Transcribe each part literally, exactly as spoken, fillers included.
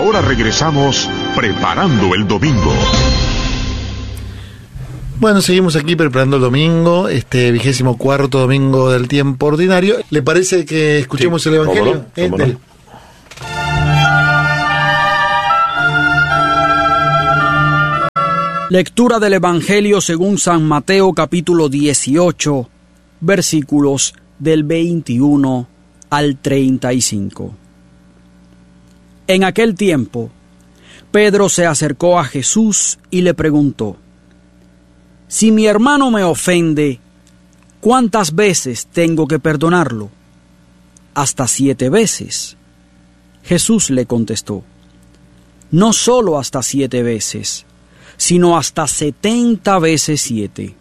Ahora regresamos preparando el domingo. Bueno, seguimos aquí preparando el domingo, este vigésimo cuarto domingo del tiempo ordinario. ¿Le parece que escuchemos sí, el Evangelio? ¿Cómo no? ¿Cómo no? Lectura del Evangelio según San Mateo, capítulo dieciocho, versículos del veintiuno al treinta y cinco. En aquel tiempo, Pedro se acercó a Jesús y le preguntó: Si mi hermano me ofende, ¿cuántas veces tengo que perdonarlo? Hasta siete veces. Jesús le contestó: No solo hasta siete veces, sino hasta setenta veces siete.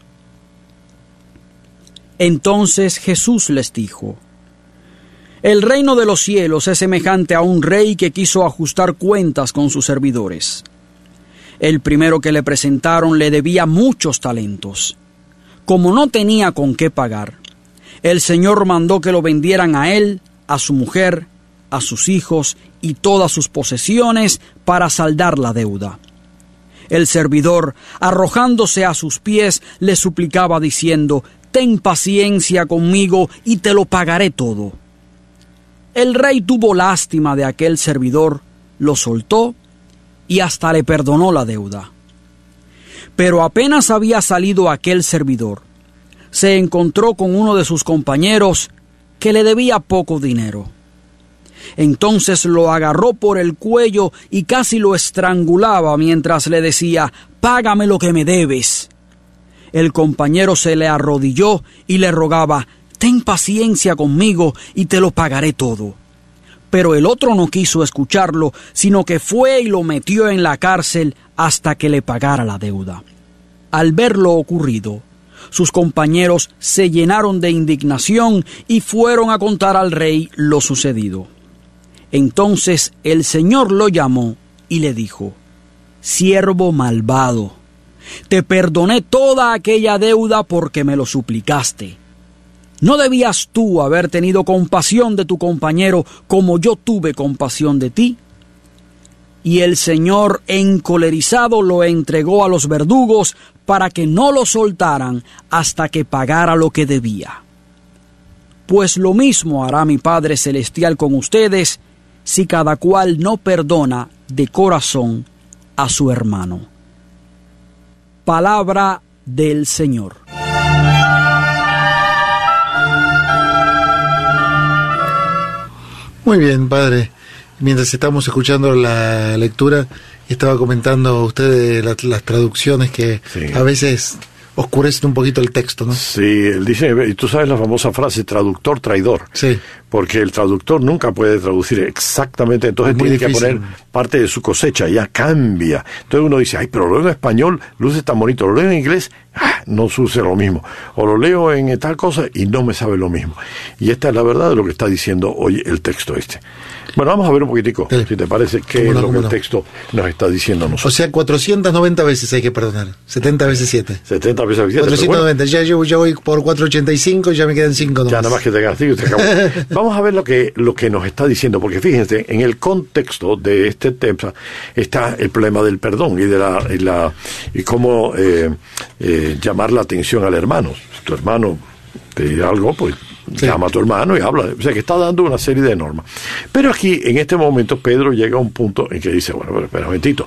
Entonces Jesús les dijo: El reino de los cielos es semejante a un rey que quiso ajustar cuentas con sus servidores. El primero que le presentaron le debía muchos talentos. Como no tenía con qué pagar, el Señor mandó que lo vendieran a él, a su mujer, a sus hijos y todas sus posesiones para saldar la deuda. El servidor, arrojándose a sus pies, le suplicaba diciendo: Ten paciencia conmigo y te lo pagaré todo. El rey tuvo lástima de aquel servidor, lo soltó y hasta le perdonó la deuda. Pero apenas había salido aquel servidor, se encontró con uno de sus compañeros que le debía poco dinero. Entonces lo agarró por el cuello y casi lo estrangulaba mientras le decía: «Págame lo que me debes». El compañero se le arrodilló y le rogaba: «Ten paciencia conmigo y te lo pagaré todo». Pero el otro no quiso escucharlo, sino que fue y lo metió en la cárcel hasta que le pagara la deuda. Al ver lo ocurrido, sus compañeros se llenaron de indignación y fueron a contar al rey lo sucedido. Entonces el Señor lo llamó y le dijo: «Siervo malvado, te perdoné toda aquella deuda porque me lo suplicaste. ¿No debías tú haber tenido compasión de tu compañero como yo tuve compasión de ti?» Y el Señor, encolerizado, lo entregó a los verdugos para que no lo soltaran hasta que pagara lo que debía. Pues lo mismo hará mi Padre Celestial con ustedes si cada cual no perdona de corazón a su hermano. Palabra del Señor. Muy bien, padre. Mientras estamos escuchando la lectura, estaba comentando usted de la, las traducciones que sí, a veces oscurecen un poquito el texto, ¿no? Sí, él dice, y tú sabes la famosa frase, traductor traidor. Sí. Porque el traductor nunca puede traducir exactamente, entonces tiene difícil. que poner parte de su cosecha, ya cambia. Entonces uno dice, ay, pero lo leo en español, luce tan bonito, lo leo en inglés, ah, no sucede lo mismo. O lo leo en tal cosa y no me sabe lo mismo. Y esta es la verdad de lo que está diciendo hoy el texto este. Bueno, vamos a ver un poquitico, sí, si te parece, qué es no, lo que no. el texto nos está diciendo a nosotros. O sea, cuatrocientas noventa veces hay que perdonar, setenta veces siete. setenta veces siete. cuatrocientas noventa, bueno, ya, yo, ya voy por cuatrocientos ochenta y cinco, ya me quedan cinco nomás. Ya nada más que te ganas cinco y se acabó. Vamos a ver lo que, lo que nos está diciendo, porque fíjense, en el contexto de este tema está el problema del perdón y de la y, la, y cómo eh, eh, llamar la atención al hermano. Si tu hermano te dice algo, pues sí, llama a tu hermano y habla. O sea, que está dando una serie de normas. Pero aquí, en este momento, Pedro llega a un punto en que dice, bueno, pero espera un momentito,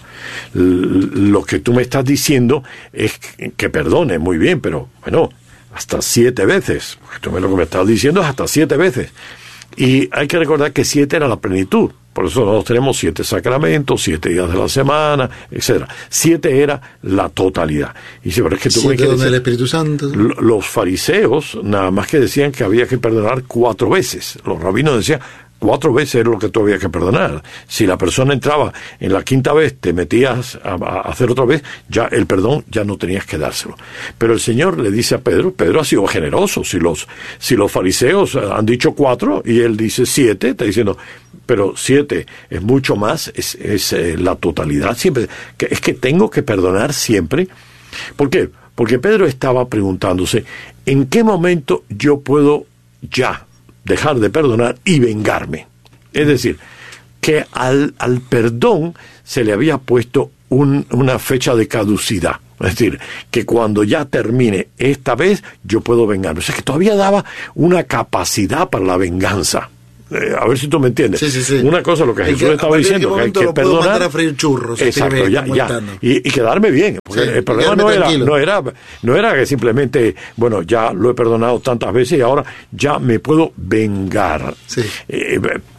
lo que tú me estás diciendo es que perdone, muy bien, pero bueno, hasta siete veces. Tú lo que me estás diciendo es hasta siete veces. Y hay que recordar que siete era la plenitud. Por eso nosotros tenemos siete sacramentos, siete días de la semana, etcétera. Siete era la totalidad. Y dice, pero es que tú siete donde el Espíritu Santo. Los fariseos nada más que decían que había que perdonar cuatro veces. Los rabinos decían, cuatro veces era lo que tú habías que perdonar. Si la persona entraba en la quinta vez, te metías a, a hacer otra vez, ya el perdón ya no tenías que dárselo. Pero el Señor le dice a Pedro, Pedro ha sido generoso. Si los, si los fariseos han dicho cuatro y él dice siete, está diciendo, pero siete es mucho más, es, es eh, la totalidad siempre. Que, es que tengo que perdonar siempre. ¿Por qué? Porque Pedro estaba preguntándose, ¿en qué momento yo puedo ya dejar de perdonar y vengarme? Es decir, que al, al perdón se le había puesto un, una fecha de caducidad. Es decir, que cuando ya termine esta vez, yo puedo vengarme. O sea, que todavía daba una capacidad para la venganza. Eh, a ver si tú me entiendes. Sí, sí, sí. Una cosa, lo que Jesús que, estaba diciendo, que hay que perdonar. A freír churros, exacto, ya, ya. Y, y quedarme bien. Porque sí, el problema no era, no, era, no era que simplemente, bueno, ya lo he perdonado tantas veces y ahora ya me puedo vengar. Sí. Eh,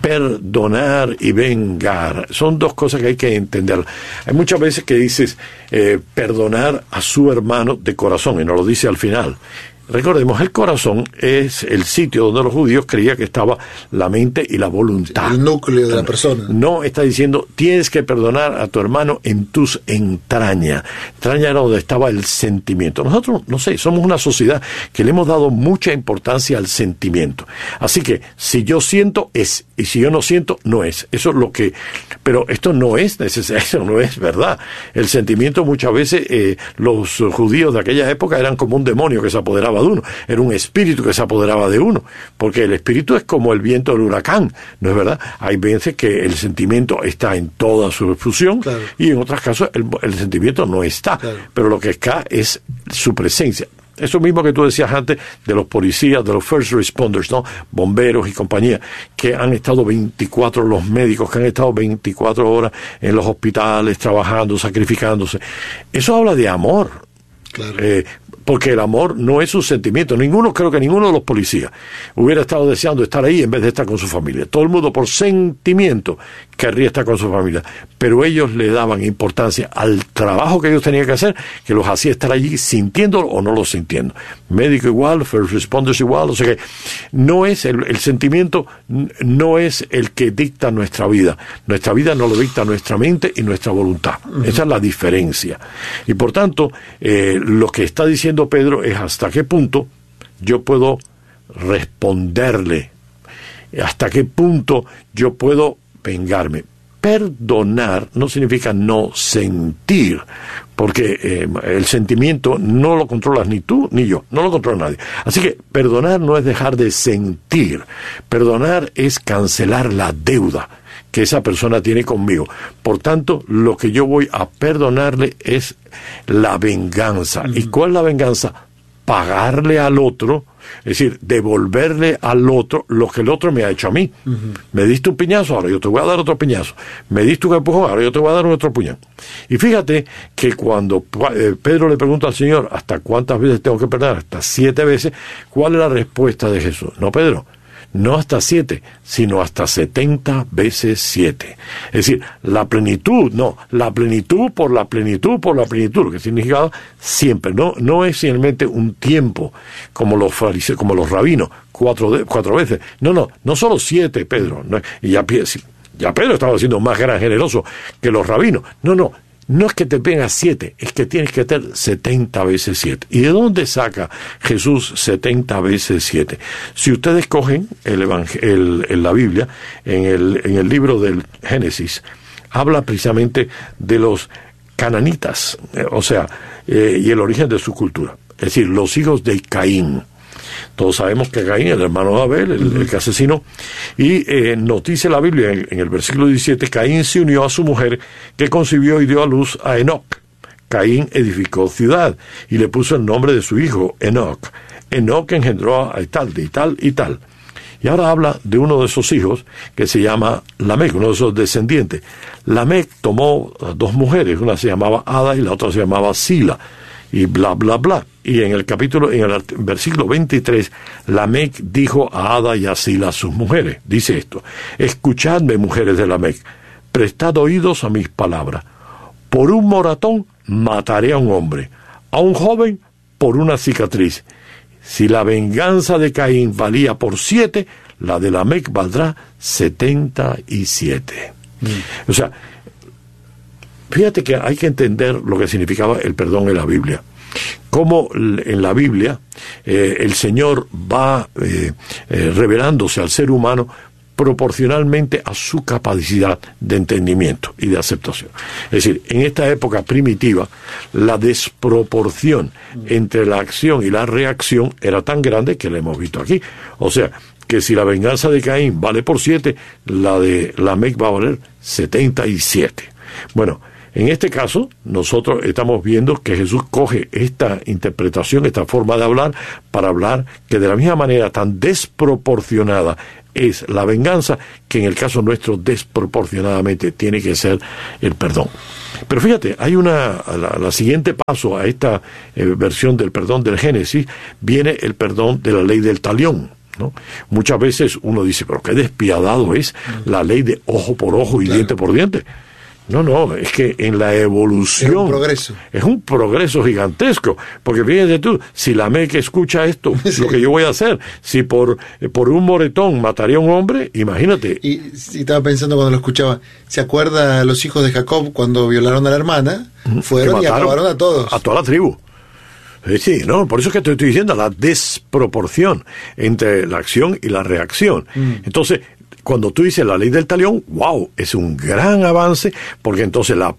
perdonar y vengar son dos cosas que hay que entender. Hay muchas veces que dices eh, perdonar a su hermano de corazón, y no lo dice al final. Recordemos, el corazón es el sitio donde los judíos creían que estaba la mente y la voluntad. El núcleo de la persona. No está diciendo, tienes que perdonar a tu hermano en tus entrañas. Entraña era donde estaba el sentimiento. Nosotros, no sé, somos una sociedad que le hemos dado mucha importancia al sentimiento. Así que, si yo siento, es. Y si yo no siento, no es. Eso es lo que... Pero esto no es necesario, eso no es verdad. El sentimiento muchas veces, eh, los judíos de aquella época eran como un demonio que se apoderaba de uno, era un espíritu que se apoderaba de uno, porque el espíritu es como el viento del huracán, ¿no es verdad? Hay veces que el sentimiento está en toda su efusión, claro, y en otros casos el, el sentimiento no está, claro, pero lo que está es su presencia. Eso mismo que tú decías antes de los policías, de los first responders, ¿no? Bomberos y compañía, que han estado veinticuatro, los médicos que han estado veinticuatro horas en los hospitales, trabajando, sacrificándose. Eso habla de amor. Claro. Eh, porque el amor no es un sentimiento. Ninguno, creo que ninguno de los policías hubiera estado deseando estar ahí en vez de estar con su familia. Todo el mundo por sentimiento querría estar con su familia, pero ellos le daban importancia al trabajo que ellos tenían que hacer, que los hacía estar allí sintiéndolo o no lo sintiendo. Médico igual, first responders igual, o sea que no es el, el sentimiento, no es el que dicta nuestra vida. Nuestra vida no lo dicta nuestra mente y nuestra voluntad. Uh-huh. Esa es la diferencia. Y por tanto, eh, lo que está diciendo Pedro es hasta qué punto yo puedo responderle, hasta qué punto yo puedo vengarme. Perdonar no significa no sentir, porque eh, el sentimiento no lo controlas ni tú ni yo, no lo controla nadie. Así que perdonar no es dejar de sentir, perdonar es cancelar la deuda que esa persona tiene conmigo. Por tanto, lo que yo voy a perdonarle es la venganza. Uh-huh. ¿Y cuál es la venganza? Pagarle al otro, es decir, devolverle al otro lo que el otro me ha hecho a mí. Uh-huh. Me diste un piñazo, ahora yo te voy a dar otro piñazo. Me diste un empujón, ahora yo te voy a dar otro puñal. Y fíjate que cuando eh, Pedro le pregunta al Señor, ¿hasta cuántas veces tengo que perdonar? Hasta siete veces. ¿Cuál es la respuesta de Jesús? No, Pedro, no hasta siete, sino hasta setenta veces siete. Es decir, la plenitud, no, la plenitud por la plenitud por la plenitud, que significa siempre, no, no es simplemente un tiempo, como los fariseos, como los rabinos, cuatro, de, cuatro veces. No, no, no solo siete, Pedro. No, y ya, ya Pedro estaba siendo más gran generoso que los rabinos. No, no. No es que te venga siete, es que tienes que tener setenta veces siete. ¿Y de dónde saca Jesús setenta veces siete? Si ustedes cogen el evangel- el, en la Biblia, en el, en el libro del Génesis, habla precisamente de los cananitas, eh, o sea, eh, y el origen de su cultura. Es decir, los hijos de Caín. Todos sabemos que Caín, el hermano de Abel, el, el que asesinó, y eh, nos dice la Biblia en, en el versículo diecisiete, Caín se unió a su mujer, que concibió y dio a luz a Enoc. Caín edificó ciudad y le puso el nombre de su hijo, Enoc. Enoc engendró a tal, y tal, y tal. Y ahora habla de uno de esos hijos que se llama Lamec, uno de esos descendientes. Lamec tomó dos mujeres, una se llamaba Ada y la otra se llamaba Sila. Y bla, bla, bla. Y en el capítulo, en el versículo veintitrés, Lamec dijo a Ada y a Sila, sus mujeres, dice esto: escuchadme, mujeres de Lamec, prestad oídos a mis palabras. Por un moratón mataré a un hombre, a un joven por una cicatriz. Si la venganza de Caín valía por siete, la de Lamec valdrá setenta y siete. Mm. O sea, fíjate que hay que entender lo que significaba el perdón en la Biblia. Cómo en la Biblia eh, el Señor va eh, eh, revelándose al ser humano proporcionalmente a su capacidad de entendimiento y de aceptación. Es decir, en esta época primitiva, la desproporción entre la acción y la reacción era tan grande que la hemos visto aquí. O sea, que si la venganza de Caín vale por siete, la de Lamec va a valer setenta y siete. Bueno, en este caso, nosotros estamos viendo que Jesús coge esta interpretación, esta forma de hablar, para hablar que de la misma manera tan desproporcionada es la venganza, que en el caso nuestro desproporcionadamente tiene que ser el perdón. Pero fíjate, hay una, la, la siguiente paso a esta eh, versión del perdón del Génesis, viene el perdón de la ley del talión, ¿no? Muchas veces uno dice, pero qué despiadado es la ley de ojo por ojo y claro, diente por diente. No, no, es que en la evolución... Es un progreso. Es un progreso gigantesco. Porque fíjate tú, si la Mec escucha esto, sí, lo que yo voy a hacer, si por, por un moretón mataría a un hombre, imagínate. Y, y estaba pensando cuando lo escuchaba, ¿se acuerda los hijos de Jacob cuando violaron a la hermana? Fueron y acabaron a todos. A toda la tribu. Sí, no, por eso es que te estoy diciendo la desproporción entre la acción y la reacción. Mm. Entonces, cuando tú dices la ley del talión, wow, es un gran avance, porque entonces la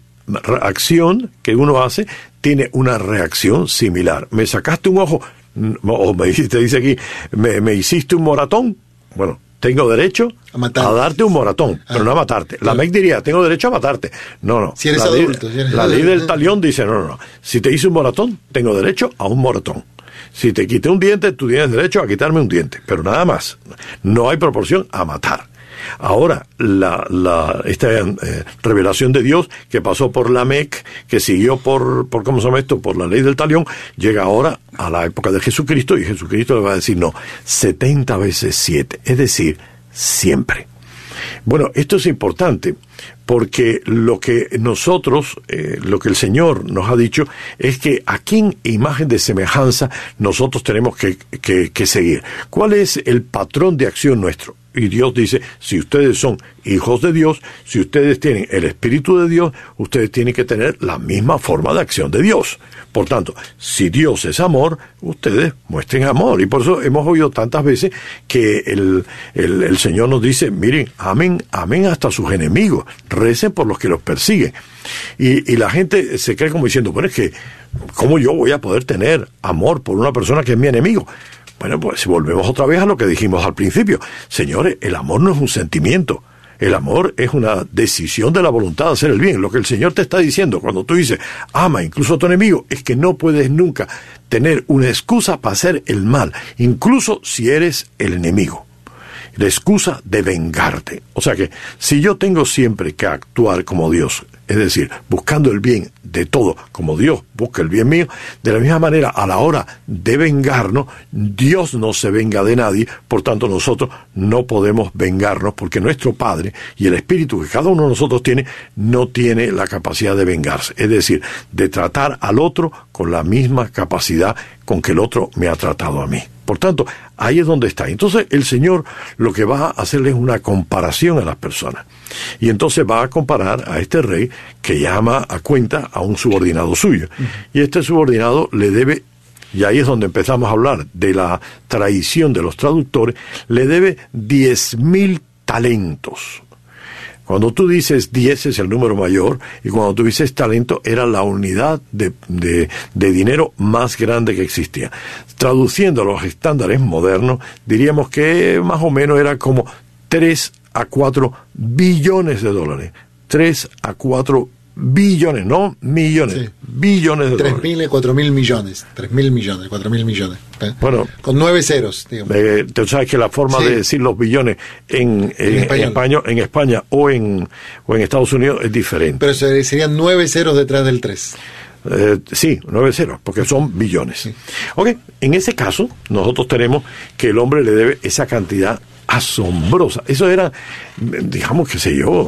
acción que uno hace tiene una reacción similar. Me sacaste un ojo, o me te dice aquí, me, me hiciste un moratón, bueno, tengo derecho a, a darte un moratón, ah, pero no a matarte. La Mec diría, tengo derecho a matarte. No, no. Si eres la adulto. Ley, si eres la adulto. ley del talión dice, no, no, no. Si te hice un moratón, tengo derecho a un moratón. Si te quité un diente, tú tienes derecho a quitarme un diente, pero nada más. No hay proporción a matar. Ahora, la, la, esta eh, revelación de Dios que pasó por Lamec, que siguió por, por, ¿cómo se llama esto? Por la ley del talión, llega ahora a la época de Jesucristo, y Jesucristo le va a decir, no, setenta veces siete, es decir, siempre. Bueno, esto es importante, porque lo que nosotros, eh, lo que el Señor nos ha dicho, es que aquí en imagen de semejanza nosotros tenemos que, que, que seguir. ¿Cuál es el patrón de acción nuestro? Y Dios dice, si ustedes son hijos de Dios, si ustedes tienen el Espíritu de Dios, ustedes tienen que tener la misma forma de acción de Dios. Por tanto, si Dios es amor, ustedes muestren amor. Y por eso hemos oído tantas veces que el, el, el Señor nos dice, miren, amen, amen hasta sus enemigos, recen por los que los persiguen. Y, y la gente se cree como diciendo, bueno, es que, ¿cómo yo voy a poder tener amor por una persona que es mi enemigo? Bueno, pues volvemos otra vez a lo que dijimos al principio. Señores, el amor no es un sentimiento. El amor es una decisión de la voluntad de hacer el bien. Lo que el Señor te está diciendo cuando tú dices, ama incluso a tu enemigo, es que no puedes nunca tener una excusa para hacer el mal, incluso si eres el enemigo. La excusa de vengarte. O sea que si yo tengo siempre que actuar como Dios, es decir, buscando el bien de todo, como Dios busca el bien mío, de la misma manera a la hora de vengarnos, Dios no se venga de nadie, por tanto nosotros no podemos vengarnos, porque nuestro Padre y el Espíritu que cada uno de nosotros tiene, no tiene la capacidad de vengarse, es decir, de tratar al otro con la misma capacidad con que el otro me ha tratado a mí. Por tanto, ahí es donde está. Entonces, el Señor lo que va a hacerle es una comparación a las personas. Y entonces va a comparar a este rey que llama a cuenta a un subordinado suyo. Uh-huh. Y este subordinado le debe, y ahí es donde empezamos a hablar de la traición de los traductores, le debe diez mil talentos. Cuando tú dices diez es el número mayor, y cuando tú dices talento era la unidad de, de, de dinero más grande que existía. Traduciendo a los estándares modernos, diríamos que más o menos era como tres a cuatro billones de dólares. tres a cuatro billones, no millones, sí. billones de tres dólares. tres mil y cuatro mil millones, tres mil millones, cuatro mil millones. ¿eh? Bueno, con nueve ceros, digamos. Eh, tú sabes que la forma sí. de decir los billones en, en, en, español. en, España, en España o en, o en Estados Unidos es diferente. Pero serían nueve ceros detrás del tres. Eh, sí, nueve ceros, porque son billones. Sí. Ok, en ese caso, nosotros tenemos que el hombre le debe esa cantidad asombrosa. Eso era, digamos, qué sé yo,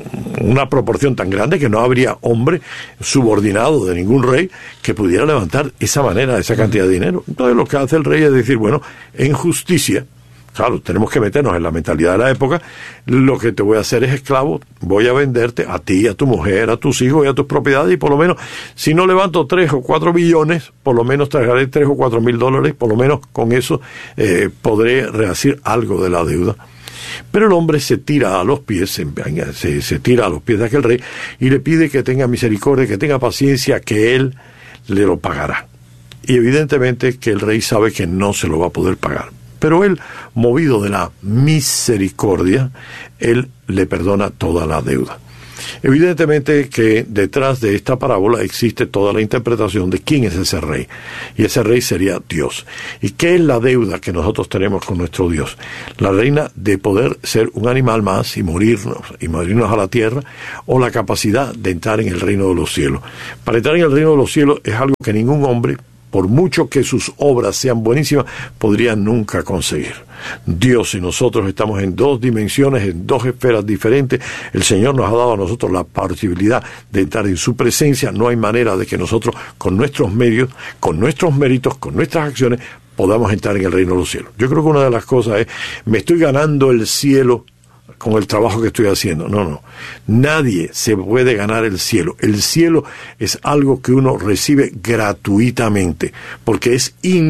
una proporción tan grande que no habría hombre subordinado de ningún rey que pudiera levantar esa manera, esa cantidad de dinero. Entonces lo que hace el rey es decir, bueno, en justicia, claro, tenemos que meternos en la mentalidad de la época, lo que te voy a hacer es esclavo, voy a venderte a ti, a tu mujer, a tus hijos y a tus propiedades, y por lo menos, si no levanto tres o cuatro billones, por lo menos traeré tres o cuatro mil dólares, por lo menos con eso eh, podré rehacer algo de la deuda. Pero el hombre se tira a los pies, se, se, se tira a los pies de aquel rey, y le pide que tenga misericordia, que tenga paciencia, que él le lo pagará. Y evidentemente que el rey sabe que no se lo va a poder pagar. Pero Él, movido de la misericordia, Él le perdona toda la deuda. Evidentemente que detrás de esta parábola existe toda la interpretación de quién es ese rey. Y ese rey sería Dios. ¿Y qué es la deuda que nosotros tenemos con nuestro Dios? La reina de poder ser un animal más y morirnos, y morirnos a la tierra, o la capacidad de entrar en el reino de los cielos. Para entrar en el reino de los cielos es algo que ningún hombre, por mucho que sus obras sean buenísimas, podrían nunca conseguir. Dios y nosotros estamos en dos dimensiones, en dos esferas diferentes. El Señor nos ha dado a nosotros la posibilidad de entrar en su presencia. No hay manera de que nosotros, con nuestros medios, con nuestros méritos, con nuestras acciones, podamos entrar en el reino de los cielos. Yo creo que una de las cosas es, me estoy ganando el cielo con el trabajo que estoy haciendo. No, no. Nadie se puede ganar el cielo. El cielo es algo que uno recibe gratuitamente, porque es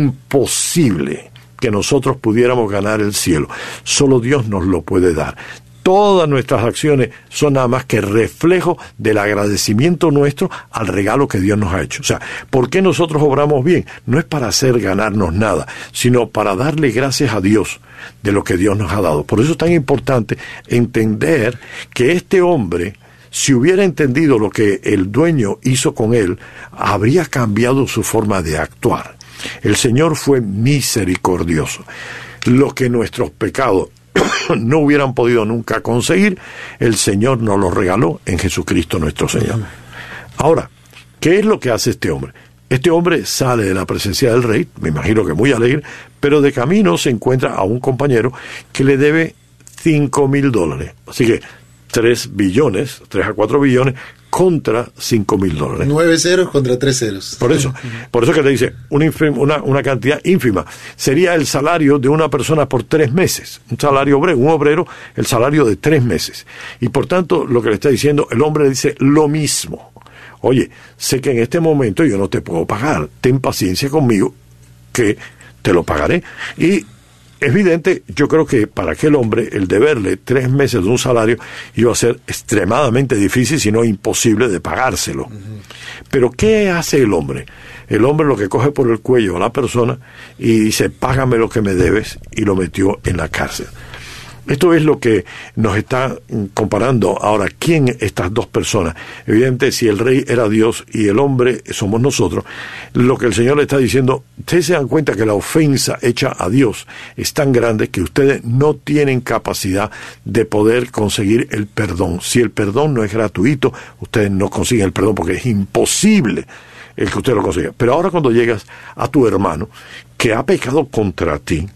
imposible que nosotros pudiéramos ganar el cielo. Solo Dios nos lo puede dar. Todas nuestras acciones son nada más que reflejo del agradecimiento nuestro al regalo que Dios nos ha hecho. O sea, ¿por qué nosotros obramos bien? No es para hacer ganarnos nada, sino para darle gracias a Dios de lo que Dios nos ha dado. Por eso es tan importante entender que este hombre, si hubiera entendido lo que el dueño hizo con él, habría cambiado su forma de actuar. El Señor fue misericordioso. Lo que nuestros pecados no hubieran podido nunca conseguir, el Señor nos lo regaló en Jesucristo nuestro Señor. Ahora, ¿qué es lo que hace este hombre? Este hombre sale de la presencia del rey, me imagino que muy alegre, pero de camino se encuentra a un compañero que le debe cinco mil dólares. Así que tres billones, tres a cuatro billones, contra cinco mil dólares. Nueve ceros contra tres ceros. Por eso, por eso que le dice una, una, una cantidad ínfima. Sería el salario de una persona por tres meses. Un salario obrero, un obrero, el salario de tres meses. Y por tanto, lo que le está diciendo, el hombre le dice lo mismo. Oye, sé que en este momento yo no te puedo pagar. Ten paciencia conmigo, que te lo pagaré. Y evidente, yo creo que para aquel hombre el deberle tres meses de un salario iba a ser extremadamente difícil, si no imposible, de pagárselo. Uh-huh. Pero ¿qué hace el hombre? El hombre lo que coge por el cuello a la persona y dice, págame lo que me debes, y lo metió en la cárcel. Esto es lo que nos está comparando ahora. ¿Quién estas dos personas? Evidente, si el rey era Dios y el hombre somos nosotros, lo que el Señor le está diciendo, ustedes se dan cuenta que la ofensa hecha a Dios es tan grande que ustedes no tienen capacidad de poder conseguir el perdón. Si el perdón no es gratuito, ustedes no consiguen el perdón porque es imposible el que usted lo consiga. Pero ahora cuando llegas a tu hermano que ha pecado contra ti,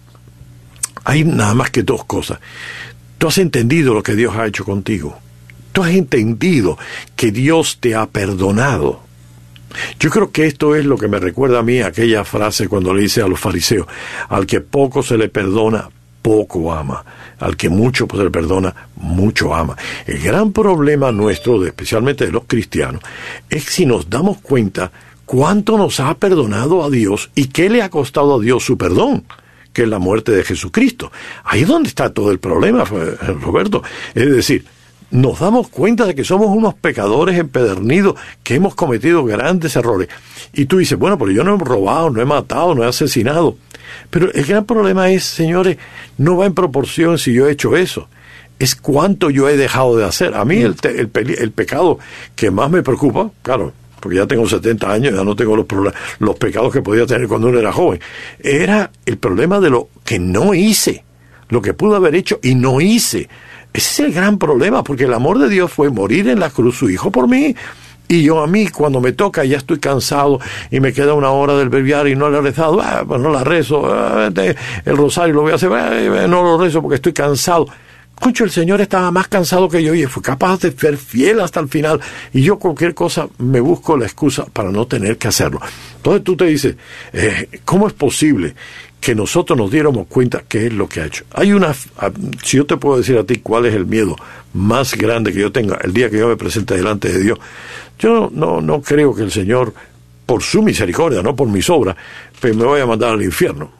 hay nada más que dos cosas. Tú has entendido lo que Dios ha hecho contigo. Tú has entendido que Dios te ha perdonado. Yo creo que esto es lo que me recuerda a mí aquella frase cuando le dice a los fariseos, al que poco se le perdona, poco ama. Al que mucho se le perdona, mucho ama. El gran problema nuestro, especialmente de los cristianos, es si nos damos cuenta cuánto nos ha perdonado a Dios y qué le ha costado a Dios su perdón, que es la muerte de Jesucristo. Ahí es donde está todo el problema, Roberto. Es decir, nos damos cuenta de que somos unos pecadores empedernidos, que hemos cometido grandes errores. Y tú dices, bueno, pero yo no he robado, no he matado, no he asesinado. Pero el gran problema es, señores, no va en proporción si yo he hecho eso. Es cuánto yo he dejado de hacer. A mí el, el, el pecado que más me preocupa, claro, porque ya tengo setenta años, ya no tengo los, los pecados que podía tener cuando uno era joven, era el problema de lo que no hice, lo que pude haber hecho y no hice. Ese es el gran problema, porque el amor de Dios fue morir en la cruz su Hijo por mí. Y yo a mí, cuando me toca, ya estoy cansado y me queda una hora del breviario y no le he rezado, ah, pues no la rezo, ah, el rosario lo voy a hacer, ah, no lo rezo porque estoy cansado. Concho, el Señor estaba más cansado que yo y fue capaz de ser fiel hasta el final. Y yo cualquier cosa me busco la excusa para no tener que hacerlo. Entonces tú te dices, eh, ¿cómo es posible que nosotros nos diéramos cuenta qué es lo que ha hecho? Hay una, si yo te puedo decir a ti cuál es el miedo más grande que yo tenga el día que yo me presente delante de Dios, yo no, no, no creo que el Señor, por su misericordia, no por mis obras, pues me vaya a mandar al infierno.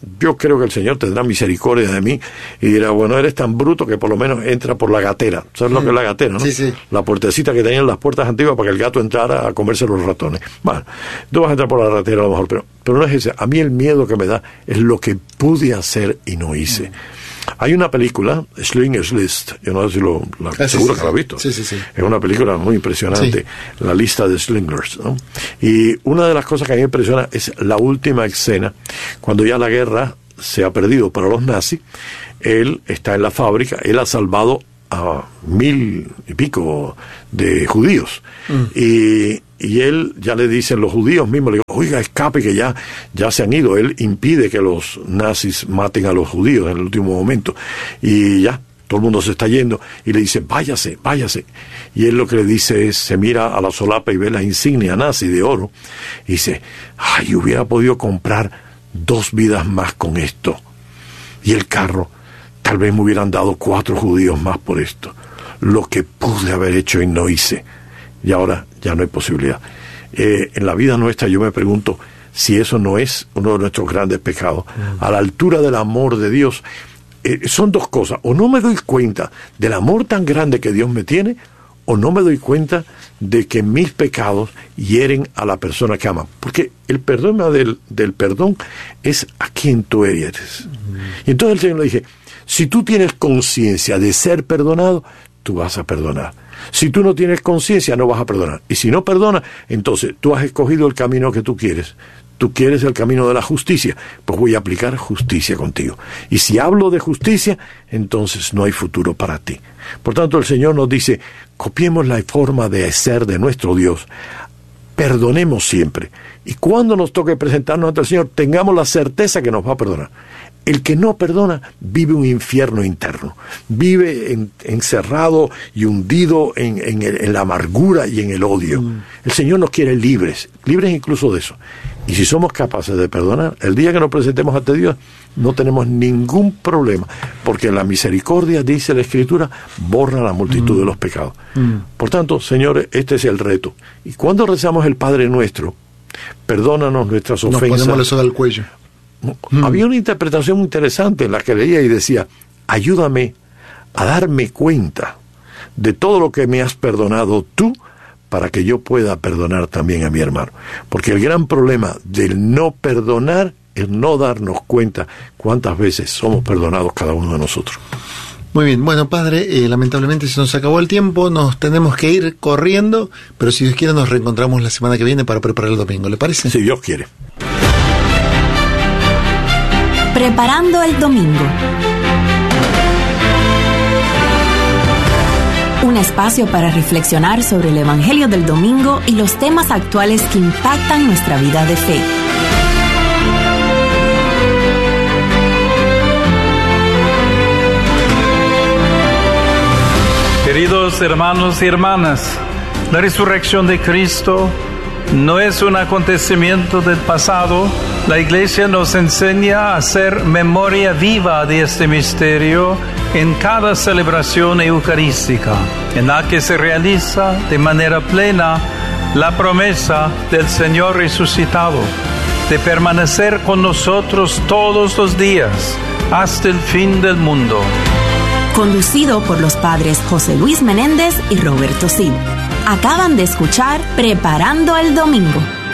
yo creo que el Señor tendrá misericordia de mí y dirá, bueno, eres tan bruto que por lo menos entra por la gatera. ¿Sabes mm. lo que es la gatera, no? Sí, sí. La puertecita que tenían las puertas antiguas para que el gato entrara a comerse los ratones. Bueno, tú vas a entrar por la gatera a lo mejor, pero, pero no es ese. A mí el miedo que me da es lo que pude hacer y no hice. Mm. Hay una película, Schindler's List, yo no sé si lo, la, ah, seguro sí, que la has visto. Sí, sí, sí. Es una película muy impresionante, sí. La lista de Schindler's, ¿no? Y una de las cosas que a mí me impresiona es la última escena, cuando ya la guerra se ha perdido para los nazis. Él está en la fábrica, él ha salvado a mil y pico de judíos. Mm. Y, y él ya le dicen los judíos mismos, le digo, oiga, escape que ya, ya se han ido. Él impide que los nazis maten a los judíos en el último momento. Y ya, todo el mundo se está yendo. Y le dice, váyase, váyase. Y él lo que le dice es, se mira a la solapa y ve la insignia nazi de oro. Y dice, ay, hubiera podido comprar dos vidas más con esto. Y el carro, tal vez me hubieran dado cuatro judíos más por esto. Lo que pude haber hecho y no hice. Y ahora ya no hay posibilidad. Eh, en la vida nuestra yo me pregunto si eso no es uno de nuestros grandes pecados. Mm. A la altura del amor de Dios, eh, son dos cosas. O no me doy cuenta del amor tan grande que Dios me tiene, o no me doy cuenta de que mis pecados hieren a la persona que ama. Porque el perdón del, del perdón es a quien tú eres. Mm. Y entonces el Señor le dije, si tú tienes conciencia de ser perdonado, tú vas a perdonar. Si tú no tienes conciencia, no vas a perdonar. Y si no perdonas, entonces tú has escogido el camino que tú quieres. Tú quieres el camino de la justicia, pues voy a aplicar justicia contigo. Y si hablo de justicia, entonces no hay futuro para ti. Por tanto, el Señor nos dice, copiemos la forma de ser de nuestro Dios. Perdonemos siempre. Y cuando nos toque presentarnos ante el Señor, tengamos la certeza que nos va a perdonar. El que no perdona vive un infierno interno, vive en, encerrado y hundido en, en, el, en la amargura y en el odio. Mm. El Señor nos quiere libres, libres incluso de eso. Y si somos capaces de perdonar, el día que nos presentemos ante Dios, no tenemos ningún problema, porque la misericordia, dice la Escritura, borra la multitud mm. de los pecados. Mm. Por tanto, señores, este es el reto. Y cuando rezamos el Padre Nuestro, perdónanos nuestras ofensas. Nos ponemos la soga al cuello. Había una interpretación interesante en la que leía y decía, ayúdame a darme cuenta de todo lo que me has perdonado tú para que yo pueda perdonar también a mi hermano. Porque el gran problema del no perdonar es no darnos cuenta cuántas veces somos perdonados cada uno de nosotros. Muy bien, bueno, padre, eh, lamentablemente se nos acabó el tiempo, nos tenemos que ir corriendo, pero si Dios quiere nos reencontramos la semana que viene para preparar el domingo, ¿le parece? Si Dios quiere. Preparando el domingo. Un espacio para reflexionar sobre el Evangelio del domingo y los temas actuales que impactan nuestra vida de fe. Queridos hermanos y hermanas, la resurrección de Cristo no es un acontecimiento del pasado. La Iglesia nos enseña a hacer memoria viva de este misterio en cada celebración eucarística, en la que se realiza de manera plena la promesa del Señor resucitado de permanecer con nosotros todos los días hasta el fin del mundo. Conducido por los padres José Luis Menéndez y Roberto Cid. Acaban de escuchar Preparando el Domingo.